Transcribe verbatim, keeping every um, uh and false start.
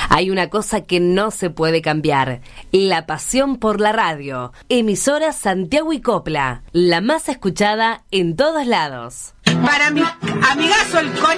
Hay una cosa que no se puede cambiar: la pasión por la radio. Emisora Santiago y Copla, la más escuchada en todos lados. Para mi amigazo el conejo.